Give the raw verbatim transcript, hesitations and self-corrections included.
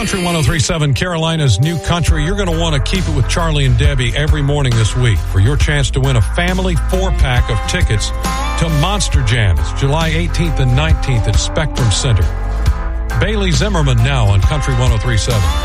Country one oh three point seven, Carolina's New Country. You're going to want to keep it with Charlie and Debbie every morning this week for your chance to win a family four-pack of tickets to Monster Jam. It's July eighteenth and nineteenth at Spectrum Center. Bailey Zimmerman now on Country one oh three point seven.